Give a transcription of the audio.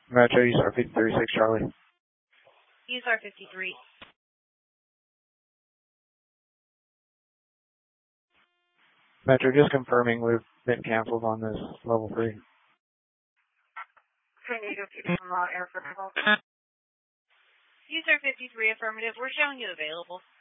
Metro, USAR 536 Charlie. USAR 53. Metro, just confirming we've been canceled on this level 3. USAR 53 affirmative. We're showing you available.